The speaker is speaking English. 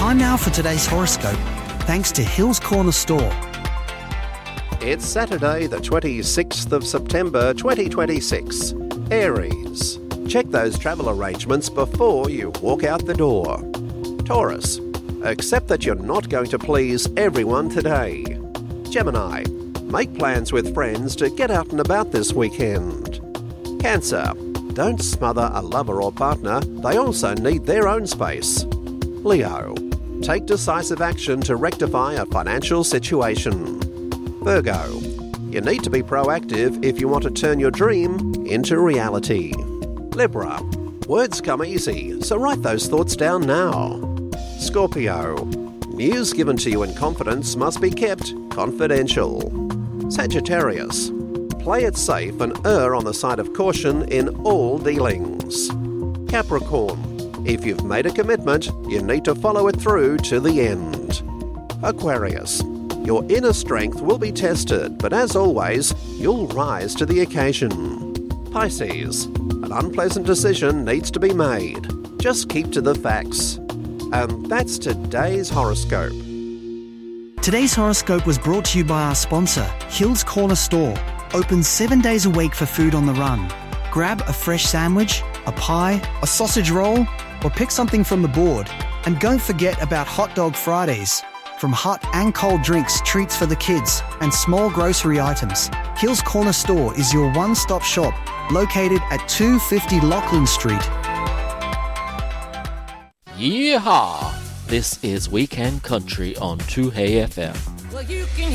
Time now for today's horoscope, thanks to Hills Corner Store. It's Saturday, the 26th of September 2026. Aries. Check those travel arrangements before you walk out the door. Taurus. Accept that you're not going to please everyone today. Gemini. Make plans with friends to get out and about this weekend. Cancer. Don't smother a lover or partner, they also need their own space. Leo. Take decisive action to rectify a financial situation. Virgo. You need to be proactive if you want to turn your dream into reality. Libra. Words come easy, so write those thoughts down now. Scorpio. News given to you in confidence must be kept confidential. Sagittarius. Play it safe and err on the side of caution in all dealings. Capricorn. If you've made a commitment, you need to follow it through to the end. Aquarius. Your inner strength will be tested, but as always, you'll rise to the occasion. Pisces. An unpleasant decision needs to be made. Just keep to the facts. And that's today's horoscope. Today's horoscope was brought to you by our sponsor, Hills Corner Store. Open 7 days a week for food on the run. Grab a fresh sandwich, a pie, a sausage roll, or pick something from the board. And don't forget about Hot Dog Fridays. From hot and cold drinks, treats for the kids, and small grocery items, Hills Corner Store is your one-stop shop, located at 250 Lachlan Street. Yeehaw! This is Weekend Country on 2Hey FM. Well, you can